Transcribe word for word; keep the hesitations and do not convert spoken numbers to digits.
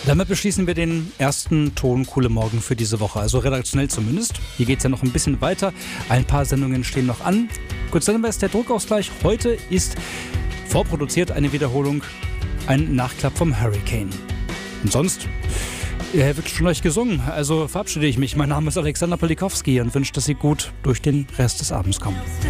Damit beschließen wir den ersten Tonkuhle Morgen für diese Woche, also redaktionell zumindest. Hier geht es ja noch ein bisschen weiter. Ein paar Sendungen stehen noch an. Kurz dann ist der Druckausgleich. Heute ist vorproduziert eine Wiederholung, ein Nachklapp vom Hurricane. Und sonst, er wird schon euch gesungen, also verabschiede ich mich. Mein Name ist Alexander Polikowski und wünsche, dass Sie gut durch den Rest des Abends kommen.